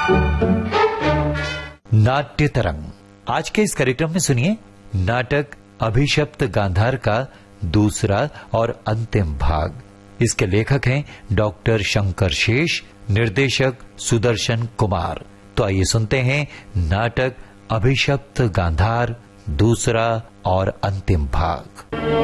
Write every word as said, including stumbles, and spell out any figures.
नाट्य तरंग। आज के इस कार्यक्रम में सुनिए नाटक अभिशप्त गांधार का दूसरा और अंतिम भाग। इसके लेखक हैं डॉक्टर शंकर शेष, निर्देशक सुदर्शन कुमार। तो आइए सुनते हैं नाटक अभिशप्त गांधार दूसरा और अंतिम भाग।